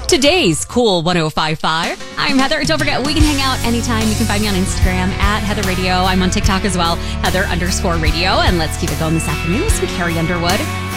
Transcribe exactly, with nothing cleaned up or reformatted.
today's Cool one oh five point five. I'm Heather. Don't forget, we can hang out anytime. You can find me on Instagram at Heather Radio. I'm on TikTok as well, Heather underscore radio. And let's keep it going this afternoon with some Carrie Underwood.